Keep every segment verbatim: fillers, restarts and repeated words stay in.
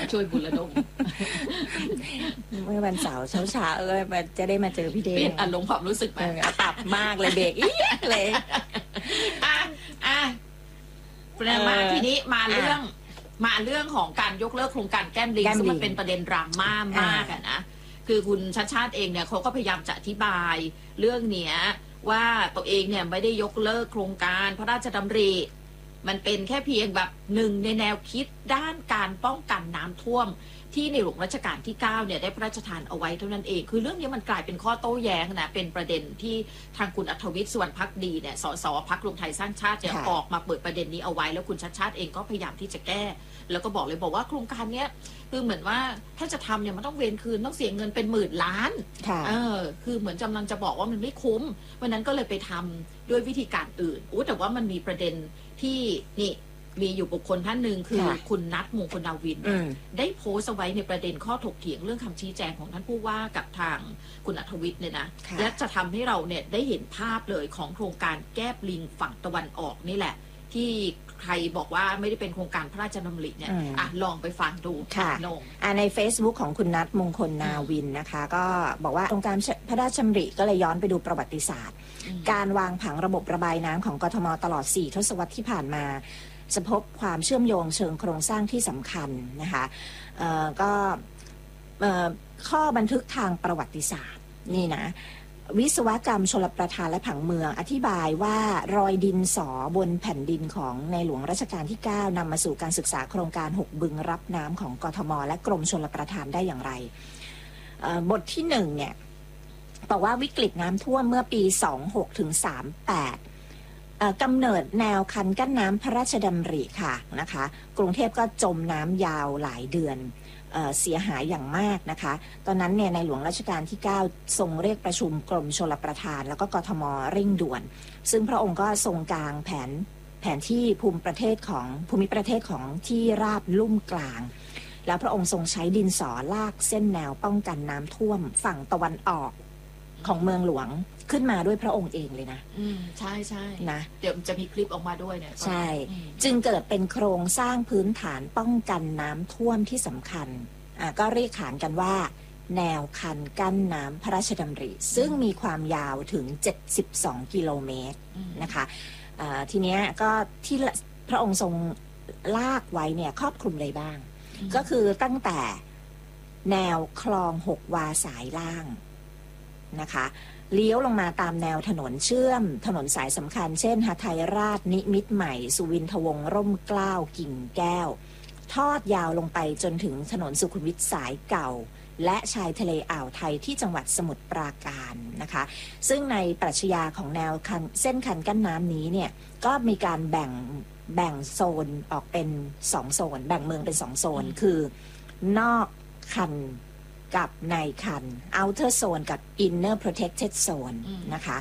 มาช่วยบุญระดมเมื่อวันเสาร์เช้าเช้าเออจะได้มาเจอพี่เด้เปลี่ยนอารมณ์ความรู้สึกมาปรับมากเลยเบรกอีกเลยอ่ะอ่ะมาทีนี้มาเรื่องมาเรื่องของการยกเลิกโครงการแก้มลิงซึ่งมันเป็นประเด็นดราม่ามากอะนะคือคุณชาติชาติเองเนี่ยเขาก็พยายามจะอธิบายเรื่องเนี้ยว่าตัวเองเนี่ยไม่ได้ยกเลิกโครงการพระราชดำริมันเป็นแค่เพียงแบบหนึ่งในแนวคิดด้านการป้องกันน้ำท่วมที่ในหลวงรัชกาลที่เก้าเนี่ยได้พระราชทานเอาไว้เท่านั้นเองคือเรื่องนี้มันกลายเป็นข้อโต้แย้งนะเป็นประเด็นที่ทางคุณอัธวิทย์ สุวรรณภักดีเนี่ยสสพรรครวมไทยสร้างชาติเนี่ยออกมาเปิดประเด็นนี้เอาไว้แล้วคุณชัดชาติเองก็พยายามที่จะแก้แล้วก็บอกเลยบอกว่าโครงการเนี้ยคือเหมือนว่าถ้าจะทำเนี่ยมันต้องเวรคืนต้องเสียเงินเป็นหมื่นล้านเออคือเหมือนกำลังจะบอกว่ามันไม่คุ้มวันนั้นก็เลยไปทำด้วยวิธีการอื่นอู้แต่ว่ามันมีประเด็นที่นี่มีอยู่บุคคลท่านหนึ่งคือคุณนัทมงคลดาวินได้โพสต์เอาไว้ในประเด็นข้อถกเถียงเรื่องคำชี้แจงของท่านผู้ว่ากับทางคุณอัธวิทย์เนี่ยนะและจะทำให้เราเนี่ยได้เห็นภาพเลยของโครงการแก้บลิงฝั่งตะวันออกนี่แหละที่ใครบอกว่าไม่ได้เป็นโครงการพระราชดำริเนี่ยอ่ะลองไปฟังดูค่ะใน Facebook ของคุณนัทมงคลนาวินนะคะก็บอกว่าโครงการพระราชดำริก็เลยย้อนไปดูประวัติศาสตร์การวางผังระบบระบายน้ำของกทมตลอดสี่ทศวรรษที่ผ่านมาจะพบความเชื่อมโยงเชิงโครงสร้างที่สำคัญนะคะก็ข้อบันทึกทางประวัติศาสตร์นี่นะวิศวกรรมชลประทานและผังเมืองอธิบายว่ารอยดินสอบนแผ่นดินของในหลวงรัชกาลที่เก้านำมาสู่การศึกษาโครงการหกบึงรับน้ำของกทมและกรมชลประทานได้อย่างไรบทที่หนึ่งเนี่ยบอกว่าวิกฤตน้ำท่วมเมื่อปีสองหกถึงสามแปดกำเนิดแนวคันกั้นน้ำพระราชดำริค่ะนะคะกรุงเทพก็จมน้ำยาวหลายเดือน เอ่อ เสียหายอย่างมากนะคะตอนนั้นเนี่ยในหลวงรัชกาลที่เก้าทรงเรียกประชุมกรมชลประทานแล้วก็กทมเร่งด่วนซึ่งพระองค์ก็ทรงกางแผนแผนที่ภูมิประเทศของภูมิประเทศของที่ราบลุ่มกลางแล้วพระองค์ทรงใช้ดินสอลากเส้นแนวป้องกันน้ำท่วมฝั่งตะวันออกของเมืองหลวงขึ้นมาด้วยพระองค์เองเลยนะอืมใช่ใช่นะเดี๋ยวจะมีคลิปออกมาด้วยเนี่ยใช่จึงเกิดเป็นโครงสร้างพื้นฐานป้องกันน้ำท่วมที่สำคัญอ่าก็เรียกขานกันว่าแนวคันกั้นน้ำพระราชดำริซึ่งมีความยาวถึงเจ็ดสิบสองกิโลเมตรนะคะอ่าทีเนี้ยก็ที่พระองค์ทรงลากไว้เนี่ยครอบคลุมอะไรบ้างก็คือตั้งแต่แนวคลองหกวาสายล่างนะคะเลี้ยวลงมาตามแนวถนนเชื่อมถนนสายสำคัญเช่นหทัยราชนิมิตรใหม่สุวินทวงศ์ร่มเกล้ากิ่งแก้วทอดยาวลงไปจนถึงถนนสุขุมวิทสายเก่าและชายทะเลอ่าวไทยที่จังหวัดสมุทรปราการนะคะซึ่งในปรัชญาของแนวคันเส้นคันกั้นน้ำนี้เนี่ยก็มีการแบ่งแบ่งโซนออกเป็นสองโซนแบ่งเมืองเป็นสองโซนคือนอกคันกับในคัน outer zone กับ inner protected zone นะคะ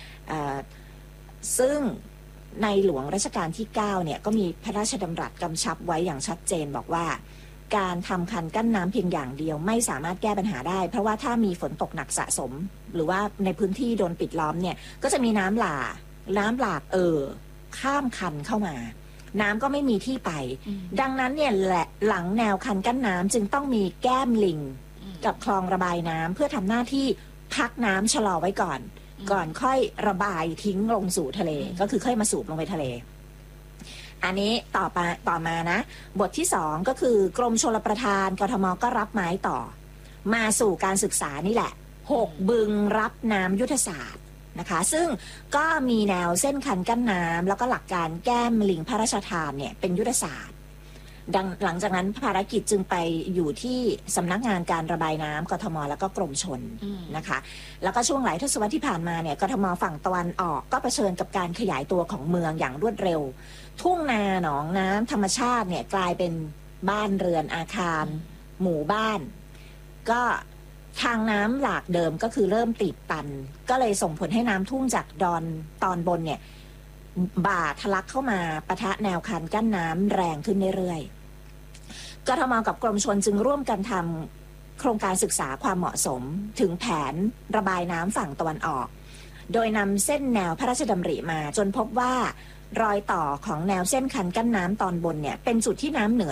ซึ่งในหลวงรัชกาลที่เก้าเนี่ยก็มีพระราชดำรัสกำชับไว้อย่างชัดเจนบอกว่าการทำคันกั้นน้ำเพียงอย่างเดียวไม่สามารถแก้ปัญหาได้เพราะว่าถ้ามีฝนตกหนักสะสมหรือว่าในพื้นที่โดนปิดล้อมเนี่ยก็จะมีน้ำหลากน้ำหลากเอ่อข้ามคันเข้ามาน้ำก็ไม่มีที่ไปดังนั้นเนี่ยแหละหลังแนวคันกั้นน้ำจึงต้องมีแก้มลิงกับคลองระบายน้ำเพื่อทำหน้าที่พักน้ำชะลอไว้ก่อนก่อนค่อยระบายทิ้งลงสู่ทะเลก็คือค่อยมาสูบลงไปทะเลอันนี้ต่อไปต่อมานะบทที่สองก็คือกรมชลประทานกทมก็รับไม้ต่อมาสู่การศึกษานี่แหละหกบึงรับน้ำยุทธศาสตร์นะคะซึ่งก็มีแนวเส้นคันกั้นน้ำแล้วก็หลักการแก้มลิงพระราชทานเนี่ยเป็นยุทธศาสตร์ดังหลังจากนั้นภารกิจจึงไปอยู่ที่สำนักงานการระบายน้ำกทมแล้วก็กรมชลนะคะแล้วก็ช่วงหลายทศวรรษที่ผ่านมาเนี่ยกทมฝั่งตะวันออกก็เผชิญกับการขยายตัวของเมืองอย่างรวดเร็วทุ่งนาหนองน้ำธรรมชาติเนี่ยกลายเป็นบ้านเรือนอาคารหมู่บ้านก็ทางน้ำหลากเดิมก็คือเริ่มตีบตันก็เลยส่งผลให้น้ำทุ่งจากดอนตอนบนเนี่ยบ่าทะลักเข้ามาปะทะแนวคันกั้นน้ำแรงขึ้นเรื่อยๆกทมกับกรมชลจึงร่วมกันทำโครงการศึกษาความเหมาะสมถึงแผนระบายน้ำฝั่งตะวันออกโดยนำเส้นแนวพระราชดำริมาจนพบว่ารอยต่อของแนวเส้นคันกั้นน้ำตอนบนเนี่ยเป็นจุดที่น้ำเหนือละ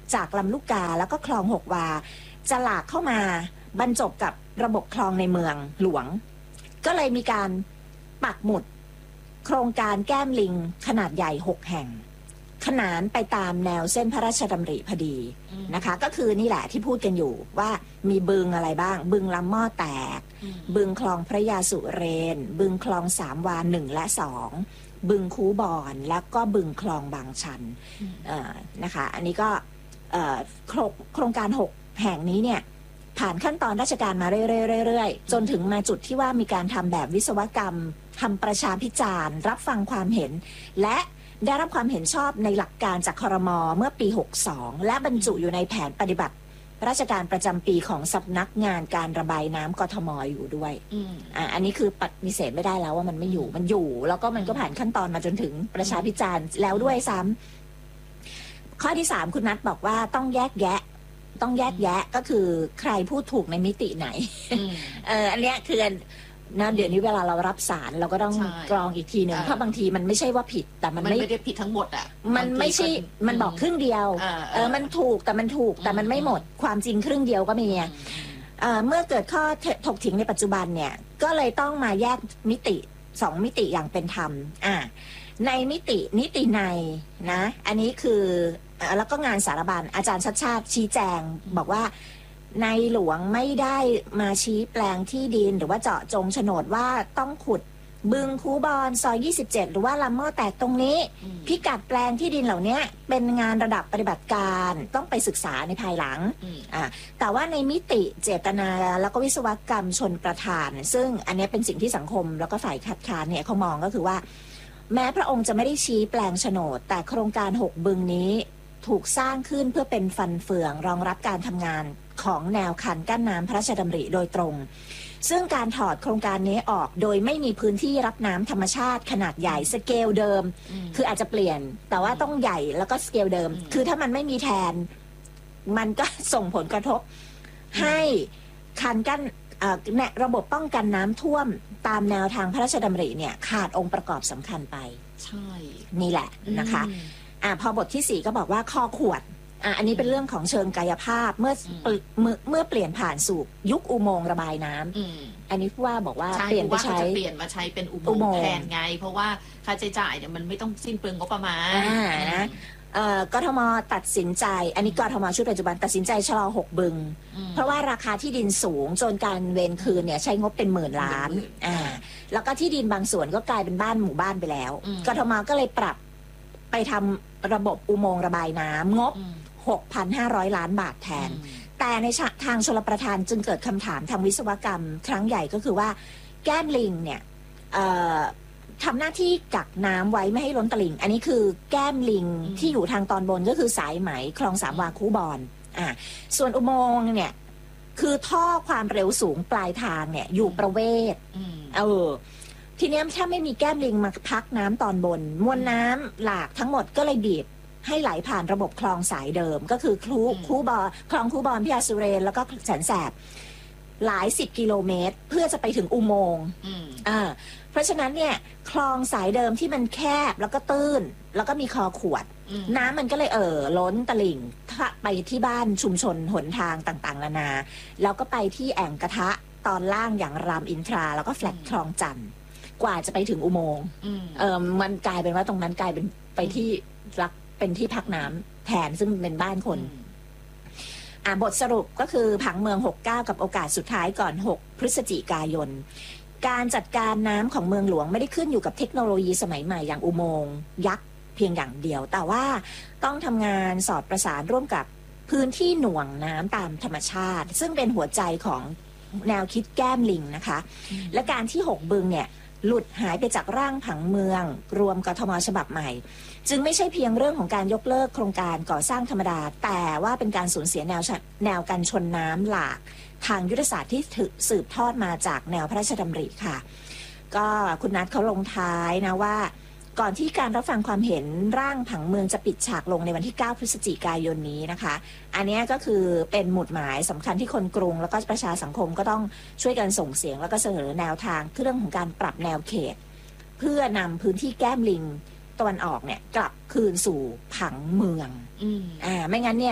จากลำลูกกาแล้วก็คลองหกวาจะหลากเข้ามาบรรจบกับระบบคลองในเมืองหลวงก็เลยมีการปักหมุดโครงการแก้มลิงขนาดใหญ่หกแห่งขนานไปตามแนวเส้นพระราชดำริพอดีนะคะก็คือนี่แหละที่พูดกันอยู่ว่ามีบึงอะไรบ้างบึงลำหม้อแตกบึงคลองพระยาสุเรนบึงคลองสามวาหนึ่งและสองบึงคูบอนแล้วก็บึงคลองบางชันนะคะอันนี้ก็โครงการหกแห่งนี้เนี่ยผ่านขั้นตอนราชการมาเรื่อยๆจนถึงมาจุดที่ว่ามีการทำแบบวิศวกรรมทำประชาพิจารณ์รับฟังความเห็นและได้รับความเห็นชอบในหลักการจากครม.เมื่อปีหกสองและบรรจุอยู่ในแผนปฏิบัติราชการประจำปีของสำนักงานการระบายน้ำกทม.อยู่ด้วยอ่าอันนี้คือปฏิเสธไม่ได้แล้วว่ามันไม่อยู่มันอยู่แล้วก็มันก็ผ่านขั้นตอนมาจนถึงประชาพิจารณ์แล้วด้วยซ้ำข้อที่สามคุณนัทบอกว่าต้องแยกแยะต้องแยกแยะก็คือใครพูดถูกในมิติไหนเอออันเนี้ยคือนะเดี๋ยวนี้เวลาเรารับสารเราก็ต้องกรองอีกทีหนึ่งเพราะบางทีมันไม่ใช่ว่าผิดแต่มันไม่ได้ผิดทั้งหมดอ่ะมันไม่ใช่มันบอกครึ่งเดียวเออมันถูกแต่มันถูกแต่มันไม่หมดความจริงครึ่งเดียวก็มีเมื่อเกิดข้อถกเถียงในปัจจุบันเนี่ยก็เลยต้องมาแยกมิติสองมิติอย่างเป็นธรรมอ่าในมิตินิติในนะอันนี้คือแล้วก็งานสารบัญอาจารย์ชัดชาติชี้แจงบอกว่าในหลวงไม่ได้มาชี้แปลงที่ดินหรือว่าเจาะจงโฉนดว่าต้องขุดบึงคูบอนซอยยี่สิบเจ็ดหรือว่าลำหม้อแตกตรงนี้พิกัดแปลงที่ดินเหล่านี้เป็นงานระดับปฏิบัติการต้องไปศึกษาในภายหลังอ่าแต่ว่าในมิติเจตนาแล้วก็วิศวกรรมชนประทานซึ่งอันนี้เป็นสิ่งที่สังคมแล้วก็ฝ่ายคัดค้านเนี่ยเขามองก็คือว่าแม้พระองค์จะไม่ได้ชี้แปลงโฉนดแต่โครงการหกบึงนี้ถูกสร้างขึ้นเพื่อเป็นฟันเฟืองรองรับการทำงานของแนวคันกั้นน้ำพระราชดำริโดยตรงซึ่งการถอดโครงการนี้ออกโดยไม่มีพื้นที่รับน้ำธรรมชาติขนาดใหญ่สเกลเดิมคืออาจจะเปลี่ยนแต่ว่าต้องใหญ่แล้วก็สเกลเดิมคือถ้ามันไม่มีแทนมันก็ส่งผลกระทบให้คันกั้นระบบป้องกันน้ำท่วมตามแนวทางพระราชดำริเนี่ยขาดองค์ประกอบสำคัญไปใช่นี่แหละนะคะอ่าพอบทที่สี่ก็บอกว่าข้อขวดอ่าอันนี้เป็นเรื่องของเชิงกายภาพเมื่อเมื่อเมื่อเปลี่ยนผ่านสู่ยุคอุโมงค์ระบายน้ำอันนี้ผู้ว่าบอกว่าเปลี่ยนไปใช้เปลี่ยนมาใช้เป็นอุโมงค์แทนไงเพราะว่าค่าใช้จ่ายเนี่ยมันไม่ต้องสิ้นเปลืองงบประมาณอ่านะกทมตัดสินใจอันนี้กทมชุดปัจจุบันตัดสินใจชะลอหกบึงเพราะว่าราคาที่ดินสูงจนการเวรคืนเนี่ยใช้งบเป็นหมื่นล้านอ่าแล้วก็ที่ดินบางส่วนก็กลายเป็นบ้านหมู่บ้านไปแล้วกทมก็เลยปรับไปทำระบบอุโมงค์ระบายน้ำงบ หกพันห้าร้อย ล้านบาทแทนแต่ในทางชลประทานจึงเกิดคำถามทางวิศวกรรมครั้งใหญ่ก็คือว่าแก้มลิงเนี่ยทำหน้าที่กักน้ำไว้ไม่ให้ล้นตลิ่งอันนี้คือแก้มลิงที่อยู่ทางตอนบนก็คือสายไหมคลองสามวาคูบอนอ่าส่วนอุโมงค์เนี่ยคือท่อความเร็วสูงปลายทางเนี่ยอยู่ประเวศเออทีนี้ถ้าไม่มีแก้มลิงมาพักน้ำตอนบนมวลน้ำหลากทั้งหมดก็เลยบีบให้ไหลผ่านระบบคลองสายเดิมก็คือคลูคูบอคลองคูบอนพิยาสุเรนแล้วก็แสนแสบหลายสิบกิโลเมตรเพื่อจะไปถึงอุโมงค์อ่าเพราะฉะนั้นเนี่ยคลองสายเดิมที่มันแคบแล้วก็ตื้นแล้วก็มีคอขวดน้ำมันก็เลยเอ่อล้นตลิ่งไปที่บ้านชุมชนหนทางต่างๆนานาแล้วก็ไปที่แอ่งกระทะตอนล่างอย่างรามอินทราแล้วก็แฟลตคลองจันทร์กว่าจะไปถึงอุโมงค์เออมันกลายเป็นว่าตรงนั้นกลายเป็นไปที่รักเป็นที่พักน้ำแทนซึ่งเป็นบ้านคนอ่าบทสรุปก็คือผังเมืองหกสิบเก้ากับโอกาสสุดท้ายก่อนหกพฤศจิกายนการจัดการน้ำของเมืองหลวงไม่ได้ขึ้นอยู่กับเทคโนโลยีสมัยใหม่อย่างอุโมงค์ยักษ์เพียงอย่างเดียวแต่ว่าต้องทำงานสอดประสานร่วมกับพื้นที่หน่วงน้ำตามธรรมชาติซึ่งเป็นหัวใจของแนวคิดแก้มลิงนะคะและการที่หกบึงเนี่ยหลุดหายไปจากร่างผังเมืองรวมกทมฉบับใหม่จึงไม่ใช่เพียงเรื่องของการยกเลิกโครงการก่อสร้างธรรมดาแต่ว่าเป็นการสูญเสียแนวแนวกันชนน้ำหลากทางยุทธศาสตร์ที่สืบทอดมาจากแนวพระราชดำริค่ะก็คุณนัทเขาลงท้ายนะว่าก่อนที่การรับฟังความเห็นร่างผังเมืองจะปิดฉากลงในวันที่เก้าพฤศจิกายนนี้นะคะอันนี้ก็คือเป็นหมุดหมายสำคัญที่คนกรุงแล้วก็ประชาสังคมก็ต้องช่วยกันส่งเสียงแล้วก็เสนอแนวทางเรื่องของการปรับแนวเขตเพื่อนำพื้นที่แก้มลิงตะวันออกเนี่ยกลับคืนสู่ผังเมืองอ่าไม่งั้นเนี่ย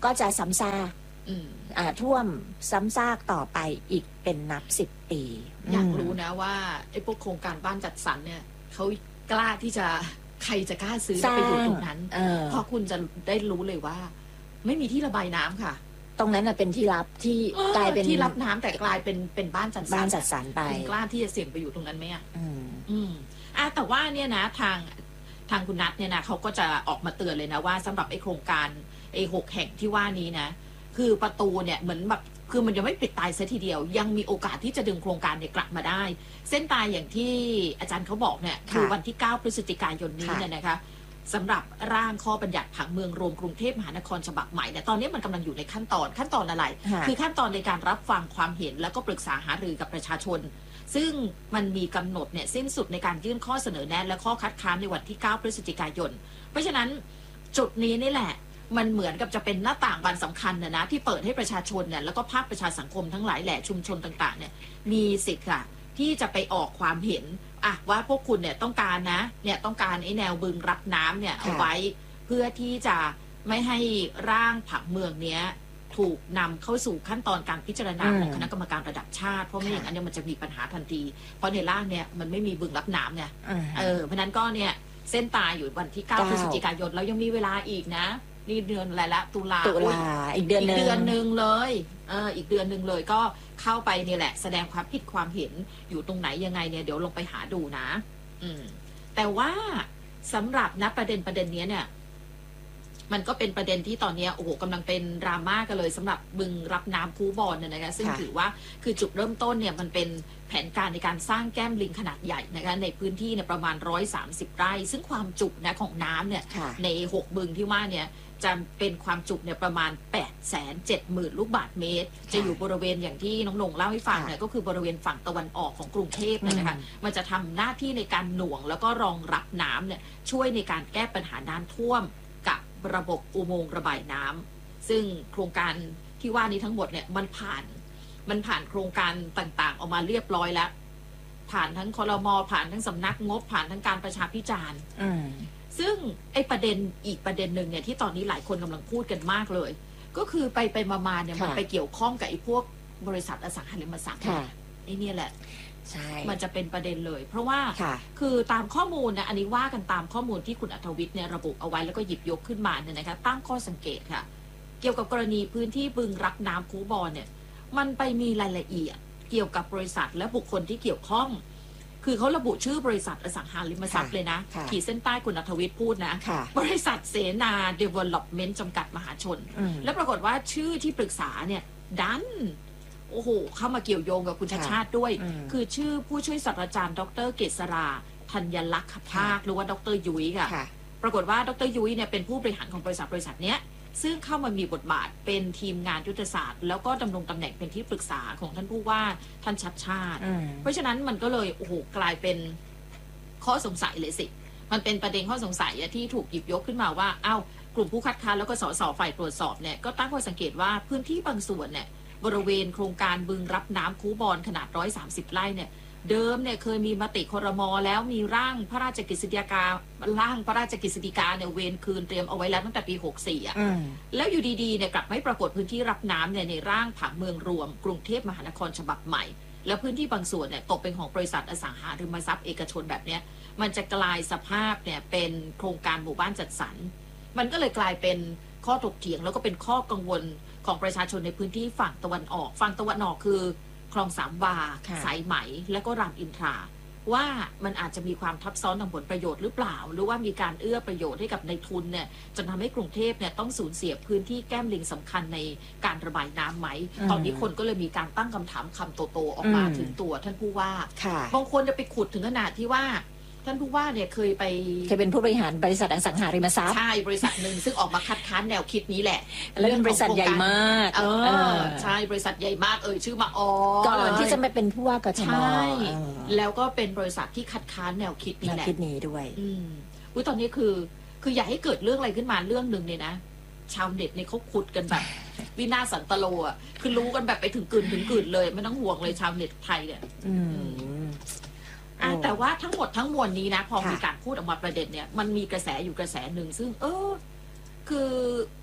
ก็จะซ้ำซากอืมอ่าท่วมซ้ำซากต่อไปอีกเป็นนับสิบปีอยากรู้นะว่าไอ้พวกโครงการบ้านจัดสรรเนี่ยเขากล้าที่จะใครจะกล้าซื้อแล้วไปอยู่ตรงนั้นเออเพราะคุณจะได้รู้เลยว่า ไม่มีที่ระบายน้ำค่ะตรงนั้นน่ะเป็นที่รับที่กลายเป็นที่รับน้ำแต่กลายเป็นเป็นบ้านจัดสรรบ้านจัดสรรไปคุณกล้าที่จะเสี่ยงไปอยู่ตรงนั้นไหมอ่ะอืมอืมอ่ะแต่ว่าเนี่ยนะทางทางคุณนัทเนี่ยนะเขาก็จะออกมาเตือนเลยนะว่าสำหรับไอ้โครงการไอ้หกแห่งที่ว่านี้นะคือประตูเนี่ยเหมือนแบบคือมันยังไม่ปิดตายซะทีเดียว ยังมีโอกาสที่จะดึงโครงการเนี่ยกลับมาได้ เส้นตายอย่างที่อาจารย์เขาบอกเนี่ยคือวันที่เก้าพฤศจิกายนนี้เนี่ยนะคะสำหรับร่างข้อบัญญัติผังเมืองรวมกรุงเทพมหานครฉบับใหม่เนี่ยตอนนี้มันกำลังอยู่ในขั้นตอนขั้นตอนอะไรค่ะคือขั้นตอนในการรับฟังความเห็นแล้วก็ปรึกษาหารือกับประชาชน ซึ่งมันมีกำหนดเนี่ยสิ้นสุดในการยื่นข้อเสนอแนะและข้อคัดค้านในวันที่เก้าพฤศจิกายน เพราะฉะนั้นจุดนี้นี่แหละ มันเหมือนกับจะเป็นหน้าต่างบานสำคัญนะนะที่เปิดให้ประชาชนเนี่ยแล้วก็ภาคประชาสังคมทั้งหลายแหล่ชุมชนต่างๆเนี่ยมีสิทธิ์ค่ะที่จะไปออกความเห็นอะว่าพวกคุณเนี่ยต้องการนะเนี่ยต้องการไอ้แนวบึงรับน้ำเนี่ยเอาไว้เพื่อที่จะไม่ให้ร่างผังเมืองเนี้ยถูกนำเข้าสู่ขั้นตอนการพิจารณาของคณะกรรมการระดับชาติเพราะไม่อย่างนั้นเนี่ยมันจะมีปัญหาทันทีเพราะในร่างเนี่ยมันไม่มีบึงรับน้ำเนี่ยอ่าเออเพราะนั้นก็เนี่ยเส้นตายอยู่วันที่เก้าเก้าพฤศจิกายนแล้วยังมีเวลาอีกนะนี่เดือนอะไรละตุลาตุลาอีกเดือนอีหกนึ่งเดือนหนึ่งเลยเอออีกเดือนหนึ่งเลยก็เข้าไปนี่แหละ แสดงความคิดความเห็นอยู่ตรงไหนยังไงเนี่ยเดี๋ยวลงไปหาดูนะ อืม แต่ว่าสำหรับณประเด็นประเด็นเนี้ยเนี่ย มันก็เป็นประเด็นที่ตอนนี้โอ้โหกำลังเป็นดราม่ากันเลยสำหรับบึงรับน้ำคูบอลเนี่ยนะคะซึ่งค่ะถือว่าคือจุดเริ่มต้นเนี่ยมันเป็นแผนการในการสร้างแก้มลิงขนาดใหญ่นะคะในพื้นที่เนี่ยประมาณร้อยสามสิบไร่ ซึ่งความจุนะของน้ำเนี่ยค่ะในหกบึงที่ว่าเนี่ยจะเป็นความจุเนี่ยประมาณ แปดแสนเจ็ดหมื่น ลูกบาศก์เมตร จะอยู่บริเวณอย่างที่น้องนงเล่าให้ฟังเนี่ยก็คือบริเวณฝั่งตะวันออกของกรุงเทพเนี่ยนะคะมันจะทำหน้าที่ในการหน่วงแล้วก็รองรับน้ำเนี่ยช่วยในการแก้ปัญหาน้ำท่วมกับระบบอุโมงค์ระบายน้ำซึ่งโครงการที่ว่านี้ทั้งหมดเนี่ยมันผ่านมันผ่านโครงการต่างๆ ออกมาเรียบร้อยแล้ว ผ่านทั้งครม.ผ่านทั้งสำนักงบผ่านทั้งการประชาพิจารณ์อืมซึ่งไอ้ประเด็นอีกประเด็นหนึ่งเนี่ยที่ตอนนี้หลายคนกำลังพูดกันมากเลย ก็คือไปไปมาๆเนี่ยมันค่ะไปเกี่ยวข้องกับไอ้พวกบริษัทอสังหาริมทรัพย์ค่ะไอ้เนี่ยแหละใช่มันจะเป็นประเด็นเลย เพราะว่าค่ะคือตามข้อมูลนะอันนี้ว่ากันตามข้อมูลที่คุณอัธวิทย์เนี่ยระบุเอาไว้แล้วก็หยิบยกขึ้นมาเนี่ยนะคะตั้งข้อสังเกตค่ะ เกี่ยวกับกรณีพื้นที่บึงรับน้ำคูบอลเนี่ย มันไปมีรายละเอียดเกี่ยวกับบริษัทและบุคคลที่เกี่ยวข้อง คือเขาระบุชื่อบริษัทอสังหาริมทรัพย์ค่ะเลยนะค่ะขีดเส้นใต้คุณอัธวิทย์พูดนะค่ะบริษัทเสนาเดเวล็อปเมนต์จำกัดมหาชนอืมแล้วปรากฏว่าชื่อที่ปรึกษาเนี่ยดัน โอ้โห เข้ามาเกี่ยวโยงกับคุณชาติชาติด้วยอืมคือชื่อผู้ช่วยศาสตราจารย์ดรเกษราธัญลักษณ์ภาคหรือว่าดรยุ้ยค่ะค่ะปรากฏว่าดรยุ้ยเนี่ยเป็นผู้บริหารของบริษัทบริษัทเนี้ยซึ่งเข้ามามีบทบาทเป็นทีมงานยุทธศาสตร์ แล้วก็ดำรงตำแหน่งเป็นที่ปรึกษาของท่านผู้ว่าท่านชัดชาติอืมเพราะฉะนั้นมันก็เลยโอ้โหกลายเป็นข้อสงสัยเลยสิ มันเป็นประเด็นข้อสงสัยอะที่ถูกหยิบยกขึ้นมาว่าอ้าวกลุ่มผู้คัดค้านแล้วก็สสฝ่ายตรวจสอบเนี่ยก็ตั้งข้อสังเกตว่าพื้นที่บางส่วนเนี่ยบริเวณโครงการบึงรับน้ำคูบอลขนาดหนึ่งร้อยสามสิบไร่เนี่ยเดิมเนี่ยเคยมีมติครม.แล้วมีร่างพระราชกฤษฎีการ่างพระราชกฤษฎีกาเนี่ยเวนคืนเตรียมเอาไว้แล้วตั้งแต่ปีหกสี่อ่ะอืมแล้วอยู่ดีๆเนี่ยกลับไม่ปรากฏพื้นที่รับน้ำเนี่ยในร่างผังเมืองรวมกรุงเทพมหานครฉบับใหม่ แล้วพื้นที่บางส่วนเนี่ยตกเป็นของบริษัทอสังหาริมทรัพย์เอกชนแบบเนี้ยมันจะกลายสภาพเนี่ยเป็นโครงการหมู่บ้านจัดสรรมันก็เลยกลายเป็นข้อถกเถียงแล้วก็เป็นข้อกังวลของประชาชนในพื้นที่ฝั่งตะวันออกฝั่งตะวันออกคือคลองสามวาค่ะสายไหมและก็รามอินทราว่ามันอาจจะมีความทับซ้อนทางผลประโยชน์หรือเปล่า หรือว่ามีการเอื้อประโยชน์ให้กับในทุนเนี่ยจนทำให้กรุงเทพเนี่ยต้องสูญเสียพื้นที่แก้มลิงสำคัญในการระบายน้ำไหมอืมตอนนี้คนก็เลยมีการตั้งคำถามคำโตๆออกมาอืมถึงตัวท่านผู้ว่าค่ะบางคนจะไปขุดถึงขนาดที่ว่า ท่านผู้ว่าเนี่ยเคยไปเคยเป็นผู้บริหารบริษัทอสังหาริมทรัพย์ใช่บริษัทหนึ่งซึ่งออกมาคัดค้านแนวคิดนี้แหละแล้วเป็นบริษัทใหญ่มากเอเอออใช่บริษัทใหญ่มากเอ่ยชื่อมาอ๋อก่อนเลยที่จะมาเป็นผู้ว่ากทมใช่เออแล้วก็เป็นบริษัทที่คัดค้านแนวคิดแนนี้วแหละคิดนี้ด้วยอืมอุ้ยตอนนี้คือ คืออยากให้เกิดเรื่องอะไรขึ้นมาเรื่องหนึ่งเนี่ยนะ ชาวเน็ตเนี่ยเขาขุดกันแบบ วินาศสันตโลอ่ะคือรู้กันแบบไปถึงกลืนถึงกลืนเลยไม่ต้องห่วงเลยชาวเน็ตไทยเนี่ยอืมอ่ะโอ้แต่ว่าทั้งหมดทั้งมวลนี้นะ พอค่ะมีการพูดออกมาประเด็นเนี่ยมันมีกระแสอยู่กระแสหนึ่งซึ่ง เออ คือ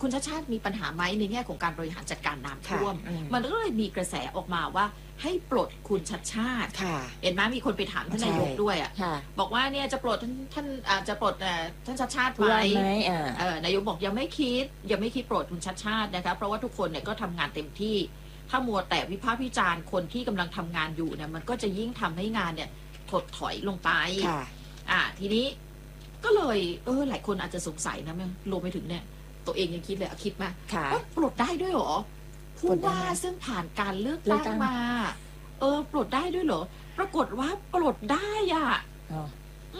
คุณชาติชาติมีปัญหาไหมในแง่ของการบริหารจัดการน้ำท่วมอืมมันก็เลยมีกระแสออกมาว่าให้ปลดคุณชัดชาติค่ะเห็นไหมมีคนไปถามท่านนายกด้วยอ่ะค่ะบอกว่าเนี่ยจะปลดท่านท่านอาจจะปลดเอ่อท่านชัดชาติผู้ไหมว่าไหมอ่าเออนายกบอกยังไม่คิดยังไม่คิดปลดคุณชัดชาตินะคะเพราะว่าทุกคนเนี่ยก็ทำงานเต็มที่ถ้ามัวแต่วิพากษ์วิจารณ์คนที่กำลังทำงานอยู่เนี่ยมันก็จะยิ่งทำให้งานเนี่ยถดถอยลงไปค่ะอ่าทีนี้ก็เลยเออหลายคนอาจจะสงสัยนะรวมไปถึงเนี่ยตัวเองยังคิดเลยอะคิดมาค่ะว่าปลดได้ด้วยเหรอปผู้ลดได้ว่าไหมซึ่งผ่านการเลือกเลือกตั้งตั้งมา เออ ปลดได้ด้วยเหรอ ปรากฏว่าปลดได้อ่ะอ๋อ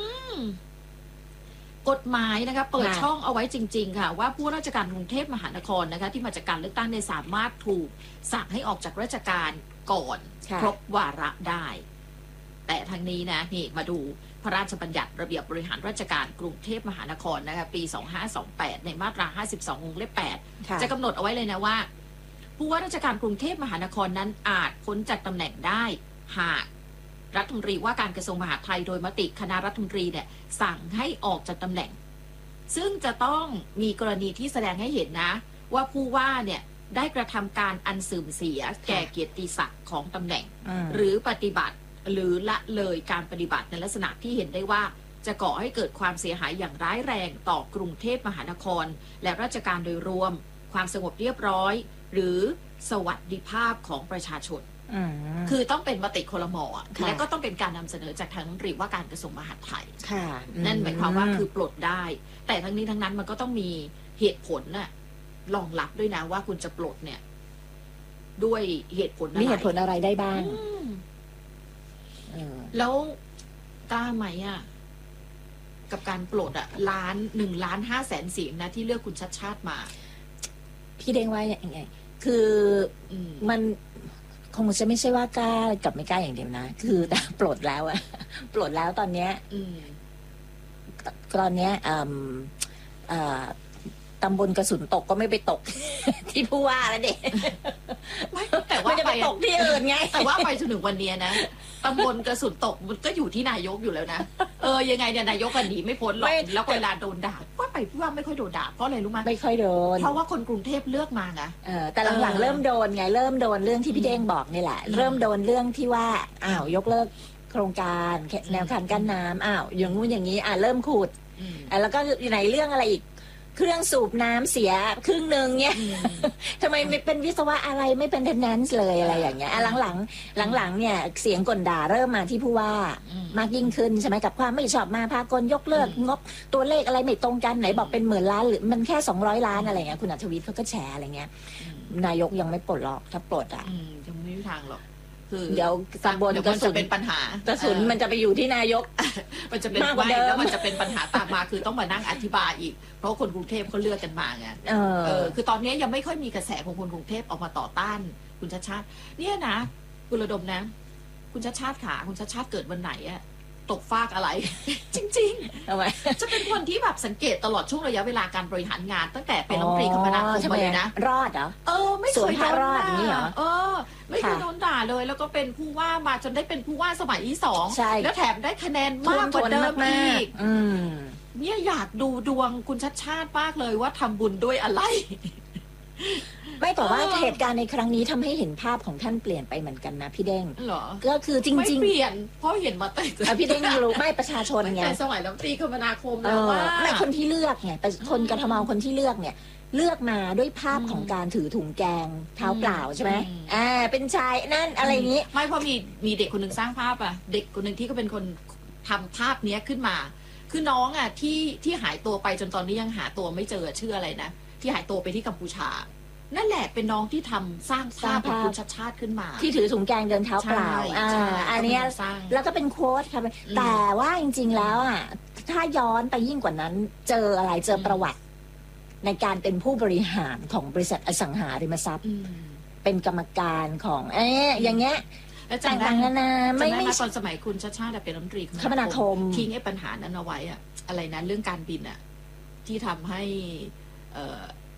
กฎหมายนะคะเปิดค่ะช่องเอาไว้จริง ๆ ค่ะ ว่าผู้ราชการกรุงเทพมหานครนะคะ ที่มาจากการเลือกตั้งเนี่ยสามารถถูกสั่งให้ออกจากราชการก่อนค่ะครบวาระได้ แต่ทางนี้นะนี่มาดูพระราชบัญญัติระเบียบบริหารราชการกรุงเทพมหานครนะคะปี สองพันห้าร้อยยี่สิบแปด ในมาตรา ห้าสิบสอง วงเล็บ แปดค่ะจะกำหนดเอาไว้เลยนะว่า ผู้ว่าราชการกรุงเทพมหานครนั้นอาจพ้นจากตำแหน่งได้ หากรัฐมนตรีว่าการกระทรวงมหาดไทยโดยมติคณะรัฐมนตรีเนี่ยสั่งให้ออกจากตำแหน่ง ซึ่งจะต้องมีกรณีที่แสดงให้เห็นนะ ว่าผู้ว่าเนี่ยได้กระทำการอันเสื่อมเสีย แก่เกียรติศักดิ์ของตำแหน่งอืมหรือปฏิบัติหรือละเลยการปฏิบัติในลักษณะที่เห็นได้ว่าจะก่อให้เกิดความเสียหายอย่างร้ายแรงต่อกรุงเทพมหานคร และราชการโดยรวม ความสงบเรียบร้อย หรือสวัสดิภาพของประชาชนอืมคือต้องเป็นมติครมอ่ะค่ะและก็ต้องเป็นการนำเสนอจากทางรัฐมนตรีว่าการกระทรวงมหาดไทยค่ะนั่นหมายความว่าคือปลดได้ แต่ทั้งนี้ทั้งนั้นมันก็ต้องมีเหตุผลน่ะรองรับด้วยนะว่าคุณจะปลดเนี่ย ด้วยเหตุผลอะไรมีเหตุผลอะไรได้บ้างอืมเออแล้วกล้าไหมอ่ะ กับการปลดอ่ะล้านหนึ่งล้านห้าแสนเสียงนะที่เลือกคุณชัดชาติมาพี่เด้งว่าอย่างไง คืออืมมันคงจะไม่ใช่ว่ากล้ากับไม่กล้าอย่างเดียวนะ คือแต่ปลดแล้วอะ ปลดแล้วตอนเนี้ยอืมตอนเนี้ยอืมเอ่อตำบลกระสุนตกก็ไม่ไปตก ที่ผู้ว่าแล้วเด็กไม่แต่ไม่ว่าได้ไปไปตกที่อื่นไงแต่ว่าไปจนถึงวันเนี้ยนะตำบลกระสุนตกมันก็อยู่ที่นายกอยู่แล้วนะ เออยังไงเนี่ยนายกกันหนีไม่พ้นหรอกไม่แล้วเวลาโดนด่าว่าไปผู้ว่าไม่ค่อยโดนด่าเพราะอะไรรู้ไหมไม่ค่อยโดนเพราะว่าคนกรุงเทพเลือกมาไงเออแต่หลังๆเริ่มโดนไง เริ่มโดนเรื่องที่พี่เด้งบอกนี่แหละอืมเริ่มโดนเรื่องที่ว่าอ้าวยกเลิกโครงการแนวคันกั้นน้ำอ้าวอย่างงู้นอย่างนี้อ่ะเริ่มขุดอืมอ่ะแล้วก็อยู่ไหนเรื่องอะไรอีก เครื่องสูบน้ำเสียครึ่งหนึ่งเนี่ยอืมทำไมไม่เป็นวิศวะอะไรไม่เป็นเทนแนนซ์เลยอะไรอย่างเงี้ยอ่ะหลังๆหลังๆเนี่ยเสียงกลด่าเริ่มมาที่ผู้ว่าอืมมากยิ่งขึ้นใช่ไหมกับความไม่ชอบมาพากลยกเลิกอืมงบตัวเลขอะไรไม่ตรงกันไหนบอกเป็นหมื่นล้านหรือมันแค่สองร้อยล้านอะไรเงี้ยคุณอัธวิทย์เขาก็แชร์อะไรเงี้ยอืมนายกยังไม่ปลดหรอกถ้าปลดอ่ะอืมยังไม่มีทางหรอกคือเดี๋ยวตำบลเดี๋ยวกมัระนสุจะนเป็นปัญหากระสุนมันจะไปอยู่ที่นายกมันจะเป็นมากกว่าไม่เดิมแล้วมันจะเป็นปัญหาตามมาคือต้องมานั่งอธิบายอีก เพราะคนกรุงเทพเขาเลือกกันมาไงเออเออคือตอนนี้ยังไม่ค่อยมีกระแสของคนกรุงเทพออกมาต่อต้าน คุณชาติชาติ เนี่ยนะคุณระดมนะ คุณชาติชาติขาคุณชาติชาติเกิดวันไหนอะตกฟากอะไร จริงทำไมๆ จะเป็นคนที่แบบสังเกตตลอดช่วงระยะเวลาการบริหารงาน ตั้งแต่เป็นรัฐมนตรีคมนาคมทำไมมาเลยนะรอดเหรอเออไม่เคยสวนพระโดนรอดด่าอย่างนี้เหรอเออ ไม่เคยค่ะโดนด่าเลย แล้วก็เป็นผู้ว่ามาจนได้เป็นผู้ว่าสมัยที่สองใช่แล้วแถมได้คะแนนมากกว่าเดิมมากอีกๆอืมเนี่ยอยากดูดวงคุณชัดชาติมากเลยว่าทำบุญด้วยอะไรไม่แต่ว่าเออเหตุการณ์ในครั้งนี้ทำให้เห็นภาพของท่านเปลี่ยนไปเหมือนกันนะพี่เด้งเหรอก็คือจไม่ริงเปลี่ยน เพราะเห็นมาแต่ๆอ่ะพี่เด้งรู้ไม่ประชาชนตั้งไงแต่สมัยรัฐมนตรีคมนาคมเอแล้วอว่าไม่คนที่เลือกไงประคนกทมคนที่เลือกเนี่ย เลือกมาด้วยภาพอืมของการถือถุงแกงเท้าเปล่าใช่ไหมอืมอ่าเป็นชายนั่นอะไรอย่างนี้ไม่เพราะมีมีเด็กคนหนึ่งสร้างภาพอะเด็กคนหนึ่งที่ก็เป็นคนทำภาพเนี้ยขึ้นมา คือน้องอะที่ที่หายตัวไปจนตอนนี้ยังหาตัวไม่เจอชื่ออะไรนะที่หายตัวไปที่กัมพูชา นั่นแหละเป็นน้องที่ทำสร้างภาพของคุณชัดชาติขึ้นมาที่ถือถุงแกงเดินเท้าเปล่าใช่อ่าใช่อันเนี้ยก็เป็นสร้างแล้วก็เป็นโค้ดค่ะแต่ว่าจริง ๆ แล้วอ่ะถ้าย้อนไปยิ่งกว่านั้น เจออะไรเจอประวัติ ในการเป็นผู้บริหารของบริษัทอสังหาริมทรัพย์อืมเป็นกรรมการของเอ๊ะอย่างเงี้ยแล้วต่าจำได้งๆนานาไม่จำได้ไม่ไหมตอนสมัยคุณชาติชาติเป็นรัฐมนตรีคมนาคมทิ้งไอ้ปัญหานั้นเอาไว้อะอะไรนะเรื่องการบินอะที่ทำให้เอ่อท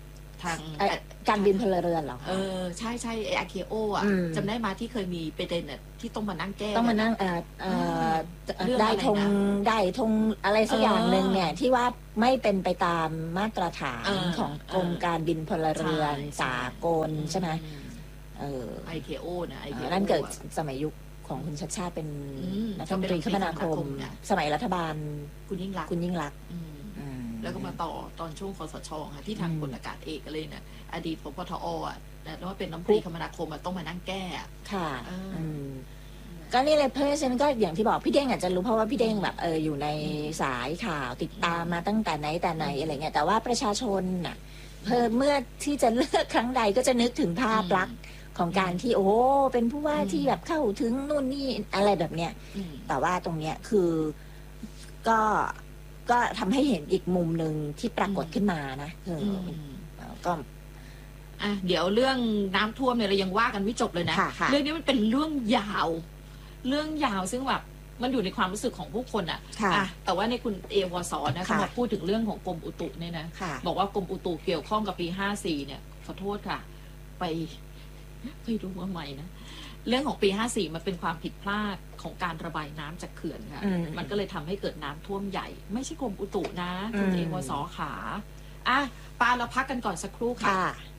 ทางเอ่อการบินพลเรือนเหรอเออใช่ใช่ไออาเคโออ่ะอืมจำได้มาที่เคยมีประเด็นน่ะที่ต้องมานั่งแก้ต้องมานั่งเอ่อเอ่อเรื่องได้อะไรนะธงได้ธงอะไรสักอย่างหนึ่งเนี่ยเออที่ว่าไม่เป็นไปตามมาตรฐานเออของกรมเออการบินพลเรือนใช่สากลใช่ไหมเออไอเคโอนะไอเคเอ่โออนั่นเกิดสมัยยุคของคุณชัชชาติเป็นอืมรัฐมนตรีคมนาคมเป็นรัฐมนตรีคมนาคมเนี่ยสมัยรัฐบาลคุณยิ่งรักษณ์คุณยิ่งรักษณ์อืมอืมแล้วก็มาต่อตอนช่วงคสชค่ะที่ทางอืมพลอากาศเอกเลยเนี่ยอดีตพบทออ่ะแล้วว่าเป็นน้ำตรีคมนาคมอะต้องมานั่งแก้อะค่ะเอออืมก็นี่เลยเพราะฉะนั้นก็อย่างที่บอกพี่เด้งอาจจะรู้เพราะว่าพี่เด้งแบบเอออยู่ในสายข่าวติดตามมาตั้งแต่ไหนแต่ไหนอะไรเงี้ยแต่ว่าประชาชนน่ะเพิ่มเมื่อที่จะเลือกครั้งใดก็จะนึกถึงภาพลักษณ์ของการที่โอ้เป็นผู้ว่าที่แบบเข้าถึงนู่นนี่อะไรแบบเนี้ยอืมแต่ว่าตรงเนี้ยคือก็ก็ทำให้เห็นอีกมุมหนึ่งที่ปรากฏขึ้นมานะเออออืมก็อ่ะเดี๋ยวเรื่องน้ำท่วมเนี่ยเรายังว่ากันไม่จบเลยนะค่ะค่ะเรื่องนี้มันเป็นเรื่องยาว เรื่องยาวซึ่งแบบมันอยู่ในความรู้สึกของผู้คนอ่ะค่ะอ่ะแต่ว่าในคุณเอวสอนนะเขาค่ะมาพูดถึงเรื่องของกรมอุตุเนี่ยนะค่ะบอกว่ากรมอุตุเกี่ยวข้องกับปีห้าสี่เนี่ยขอโทษค่ะ ไปไปดูมาใหม่นะเรื่องของปีห้าสี่มันเป็นความผิดพลาดของการระบายน้ำจากเขื่อนค่ะอืมมันก็เลยทำให้เกิดน้ำท่วมใหญ่ ไม่ใช่กรมอุตุนะคุณอืมเอวสอขาอ่ะปาเราพักกันก่อนสักครู่ค่ะค่ะ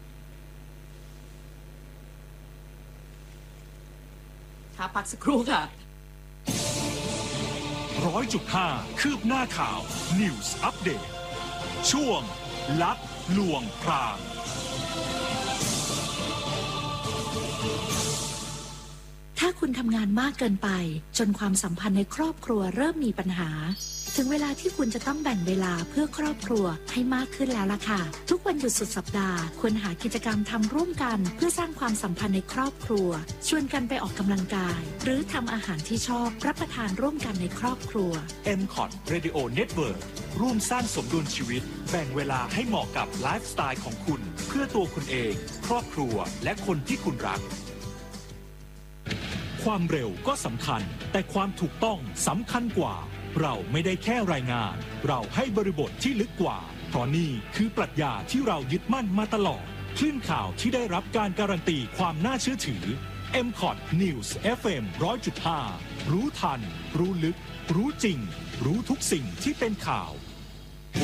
ค่ะพักสักครู่ค่ะร้อยจุดห้าคืบหน้าข่าว News Update ช่วงลัดลวงพรางถ้าคุณทำงานมากเกินไปจนความสัมพันธ์ในครอบครัวเริ่มมีปัญหา ถึงเวลาที่คุณจะต้องแบ่งเวลาเพื่อครอบครัวให้มากขึ้นแล้วล่ะค่ะ ทุกวันหยุดสุดสัปดาห์ควรหากิจกรรมทำร่วมกันเพื่อสร้างความสัมพันธ์ในครอบครัวชวนกันไปออกกำลังกาย หรือทำอาหารที่ชอบรับประทานร่วมกันในครอบครัวเอ็ม คอท Radio Network ร่วมสร้างสมดุลชีวิต แบ่งเวลาให้เหมาะกับไลฟ์สไตล์ของคุณ เพื่อตัวคุณเอง ครอบครัวและคนที่คุณรัก ความเร็วก็สำคัญ แต่ความถูกต้องสำคัญกว่า เราไม่ได้แค่รายงาน เราให้บริบทที่ลึกกว่า เพราะนี่คือปรัชญาที่เรายึดมั่นมาตลอด คลื่นข่าวที่ได้รับการการันตีความน่าเชื่อถือ เอ็ม คอท News เอฟ เอ็ม ร้อยจุดห้า รู้ทัน รู้ลึก รู้จริง รู้ทุกสิ่งที่เป็นข่าว